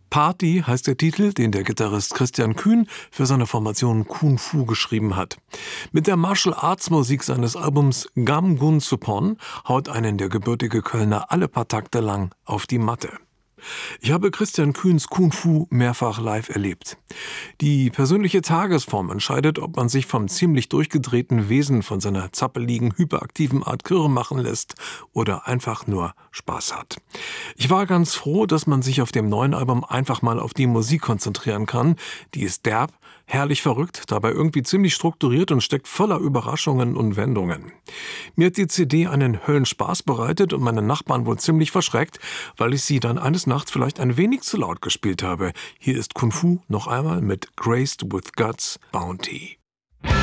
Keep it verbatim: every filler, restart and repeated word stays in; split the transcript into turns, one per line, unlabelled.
Party heißt der Titel, den der Gitarrist Christian Kühn für seine Formation Kung Fu geschrieben hat. Mit der Martial Arts Musik seines Albums Gam Gun Supon haut einen der gebürtige Kölner alle paar Takte lang auf die Matte. Ich habe Christian Kühns Kung Fu mehrfach live erlebt. Die persönliche Tagesform entscheidet, ob man sich vom ziemlich durchgedrehten Wesen von seiner zappeligen, hyperaktiven Art kirre machen lässt oder einfach nur Spaß hat. Ich war ganz froh, dass man sich auf dem neuen Album einfach mal auf die Musik konzentrieren kann. Die ist derb, herrlich verrückt, dabei irgendwie ziemlich strukturiert und steckt voller Überraschungen und Wendungen. Mir hat die C D einen Höllenspaß bereitet und meine Nachbarn wohl ziemlich verschreckt, weil ich sie dann eines Nachts vielleicht ein wenig zu laut gespielt habe. Hier ist Kung Fu noch einmal mit Graced with Guts Bounty.